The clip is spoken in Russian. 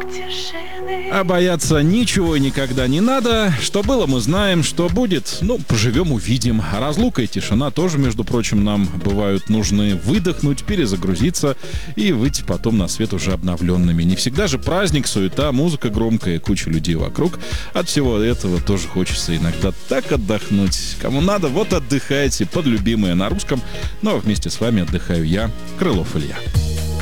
А бояться ничего и никогда не надо. Что было, мы знаем, что будет. Поживем, увидим. А разлука и тишина тоже, между прочим, нам бывают нужны. Выдохнуть, перезагрузиться и выйти потом на свет уже обновленными. Не всегда же праздник, суета, музыка громкая, куча людей вокруг. От всего этого тоже хочется иногда так отдохнуть. Кому надо, вот отдыхайте под любимое на русском. Ну а вместе с вами отдыхаю я, Крылов Илья.